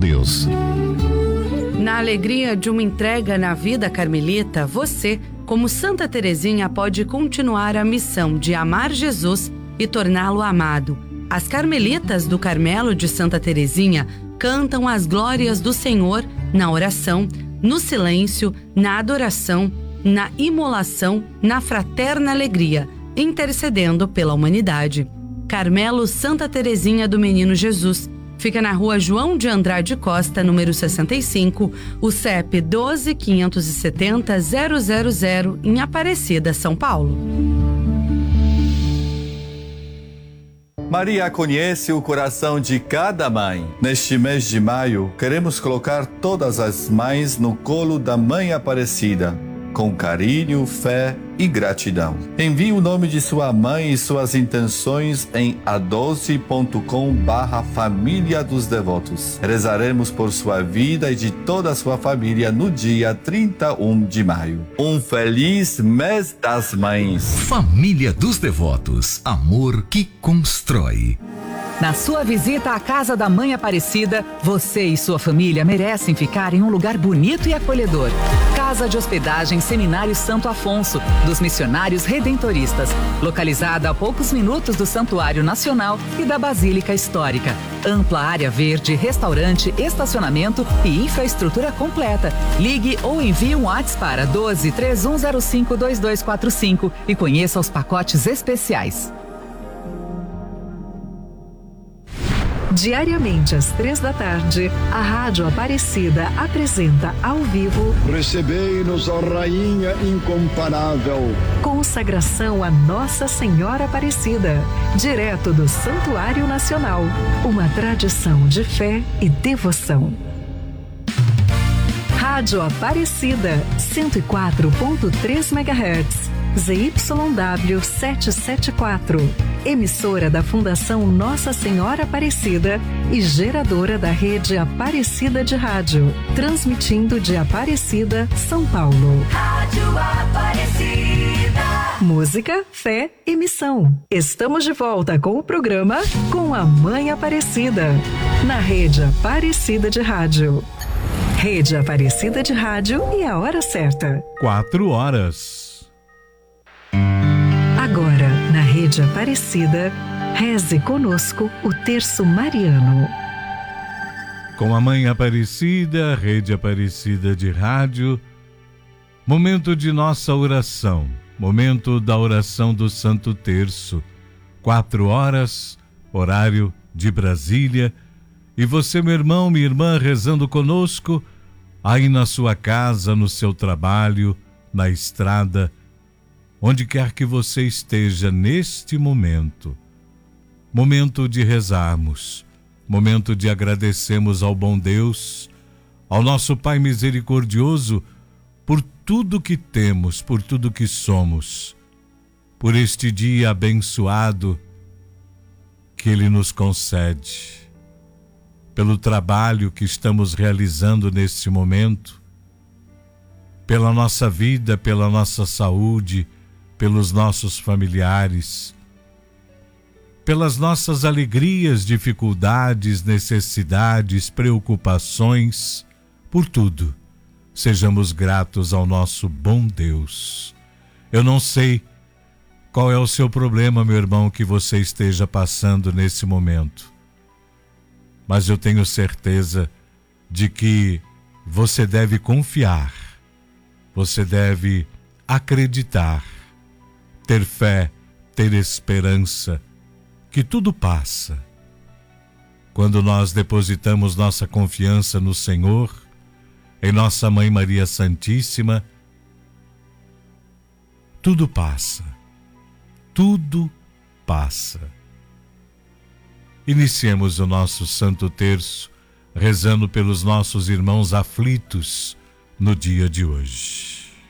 Deus. Na alegria de uma entrega na vida carmelita, você, como Santa Teresinha, pode continuar a missão de amar Jesus e torná-lo amado. As Carmelitas do Carmelo de Santa Teresinha cantam as glórias do Senhor na oração, no silêncio, na adoração, na imolação, na fraterna alegria, intercedendo pela humanidade. Carmelo Santa Teresinha do Menino Jesus. Fica na rua João de Andrade Costa, número 65, o CEP 12.570.000, em Aparecida, São Paulo. Maria conhece o coração de cada mãe. Neste mês de maio, queremos colocar todas as mães no colo da Mãe Aparecida, com carinho, fé e gratidão. Envie o nome de sua mãe e suas intenções em a12.com/família dos devotos. Rezaremos por sua vida e de toda a sua família no dia 31 de maio. Um feliz mês das mães. Família dos Devotos. Amor que constrói. Na sua visita à Casa da Mãe Aparecida, você e sua família merecem ficar em um lugar bonito e acolhedor. Casa de Hospedagem Seminário Santo Afonso, dos Missionários Redentoristas, localizada a poucos minutos do Santuário Nacional e da Basílica Histórica. Ampla área verde, restaurante, estacionamento e infraestrutura completa. Ligue ou envie um WhatsApp para 12-3105-2245 e conheça os pacotes especiais. Diariamente às 3 da tarde, a Rádio Aparecida apresenta ao vivo Recebei-nos, ó Rainha incomparável. Consagração a Nossa Senhora Aparecida, direto do Santuário Nacional. Uma tradição de fé e devoção. Rádio Aparecida, 104.3 MHz. ZYW 774, emissora da Fundação Nossa Senhora Aparecida e geradora da rede Aparecida de Rádio, transmitindo de Aparecida, São Paulo. Rádio Aparecida. Música, fé e missão. Estamos de volta com o programa Com a Mãe Aparecida, na rede Aparecida de Rádio. Rede Aparecida de Rádio e a hora certa. 4 horas. Agora, na Rede Aparecida, reze conosco o Terço Mariano. Com a Mãe Aparecida, Rede Aparecida de Rádio, momento de nossa oração, momento da oração do Santo Terço, 4 horas, horário de Brasília, e você, meu irmão, minha irmã, rezando conosco, aí na sua casa, no seu trabalho, na estrada, onde quer que você esteja neste momento, momento de rezarmos, momento de agradecermos ao bom Deus, ao nosso Pai misericordioso, por tudo que temos, por tudo que somos, por este dia abençoado que Ele nos concede, pelo trabalho que estamos realizando neste momento, pela nossa vida, pela nossa saúde, pelos nossos familiares, pelas nossas alegrias, dificuldades, necessidades, preocupações, por tudo. Sejamos gratos ao nosso bom Deus. Eu não sei qual é o seu problema, meu irmão, que você esteja passando nesse momento, mas eu tenho certeza de que você deve confiar, você deve acreditar, ter fé, ter esperança, que tudo passa. Quando nós depositamos nossa confiança no Senhor, em nossa Mãe Maria Santíssima, tudo passa. Tudo passa. Iniciemos o nosso Santo Terço, rezando pelos nossos irmãos aflitos no dia de hoje.